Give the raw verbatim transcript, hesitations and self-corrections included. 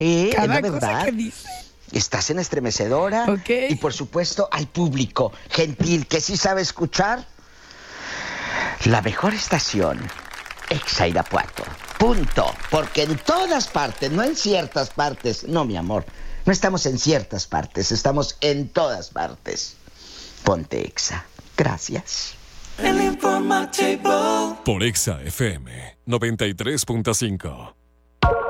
¿Eh? Cada ¿Es la verdad? cosa que dice. Estás en Estremecedora. Ok. Y por supuesto hay público gentil que sí sabe escuchar. La mejor estación, Exa Irapuato. Punto. Porque en todas partes, no en ciertas partes. No, mi amor. No estamos en ciertas partes, estamos en todas partes. Ponte Exa. Gracias. El informativo. Por Exa F M noventa y tres punto cinco.